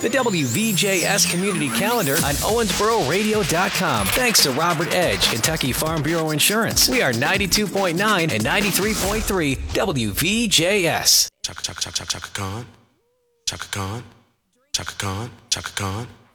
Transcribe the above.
the WVJS Community Calendar on OwensboroRadio.com. Thanks to Robert Edge, Kentucky Farm Bureau Insurance. We are 92.9 and 93.3 WVJS. Chaka Khan, Chaka Khan, Chaka Khan, Chaka Khan.